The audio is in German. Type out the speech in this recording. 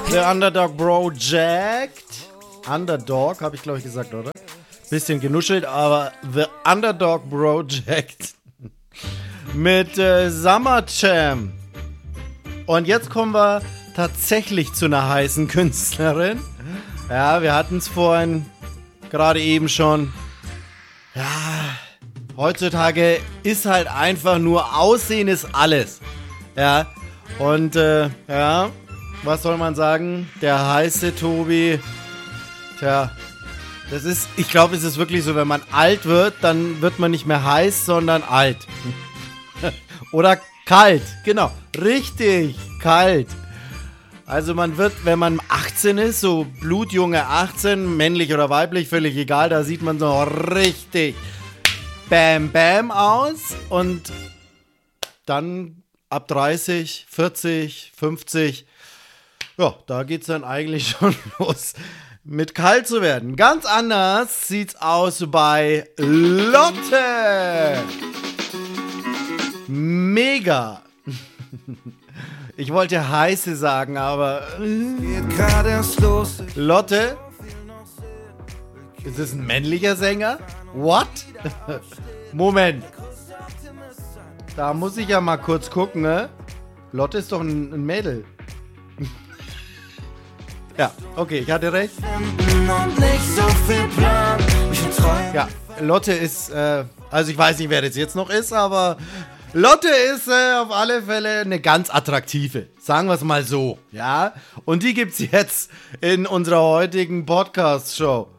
The Underdog Project. Underdog, habe ich glaube ich gesagt, oder? Bisschen genuschelt, aber The Underdog Project. Mit Summer Jam. Und jetzt kommen wir tatsächlich zu einer heißen Künstlerin. Ja, wir hatten es vorhin gerade eben schon. Ja, heutzutage ist halt einfach nur Aussehen ist alles. Ja, und ja, was soll man sagen? Der heiße Tobi, tja, das ist, ich glaube, es ist wirklich so, wenn man alt wird, dann wird man nicht mehr heiß, sondern alt. Oder kalt, genau, richtig, kalt. Also man wird, wenn man 18 ist, so blutjunge 18, männlich oder weiblich, völlig egal, da sieht man so richtig bam bam aus und dann ab 30, 40, 50, ja, da geht's dann eigentlich schon los mit kalt zu werden. Ganz anders sieht's aus bei Lotte. Mega. Ich wollte heiße sagen, aber Lotte? Ist das ein männlicher Sänger? What? Moment. Da muss ich ja mal kurz gucken, ne? Lotte ist doch ein Mädel. Ja, okay, ich hatte recht. Ja, Lotte ist, also ich weiß nicht, wer das jetzt noch ist, aber Lotte ist auf alle Fälle eine ganz attraktive, sagen wir es mal so, ja. Und die gibt's jetzt in unserer heutigen Podcast-Show.